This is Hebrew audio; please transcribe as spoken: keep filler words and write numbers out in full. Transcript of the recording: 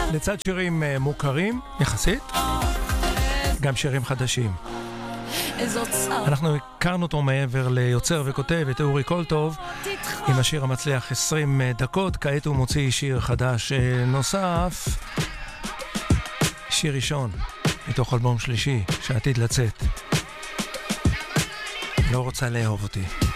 לצד שירים מוכרים יחסית, גם שירים חדשים. אנחנו הכרנו אותו מעבר ליוצר וכותב את אורי קולטוב עם השיר המצליח עשרים דקות. כעת הוא מוציא שיר חדש נוסף, שיר ראשון מתוך אלבום שלישי שעתיד לצאת. לא רוצה לאהוב אותי.